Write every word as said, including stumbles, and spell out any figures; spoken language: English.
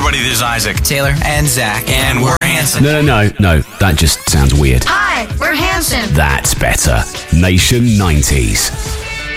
everybody, this is Isaac. Taylor. And Zach. And we're Hanson. No, no, no, no. That just sounds weird. Hi, we're Hanson. That's better. Nation nineties.